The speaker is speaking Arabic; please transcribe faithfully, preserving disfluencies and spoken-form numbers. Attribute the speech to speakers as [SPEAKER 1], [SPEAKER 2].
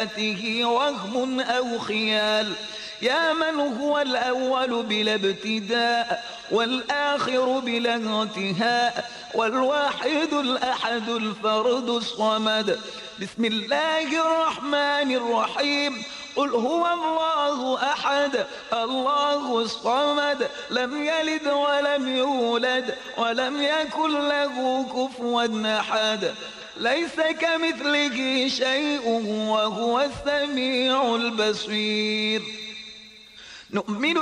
[SPEAKER 1] وهم أو خيال، يا من هو الأول بلا ابتداء والآخر بلا انتهاء والواحد الأحد الفرد الصمد. بسم الله الرحمن الرحيم. قل هو الله أحد الله الصمد لم يلد ولم يولد ولم يكن له كفوا أحد. ليس كمثله شيء وهو السميع البصير. نؤمن